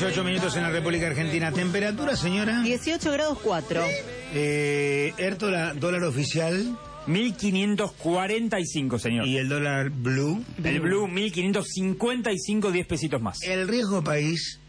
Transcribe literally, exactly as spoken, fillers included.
dieciocho minutos en la República Argentina. ¿Temperatura, señora? dieciocho grados cuatro. Eh, Ertola, dólar oficial. mil quinientos cuarenta y cinco, señor. ¿Y el dólar blue? El blue, mil quinientos cincuenta y cinco, diez pesitos más. El riesgo país.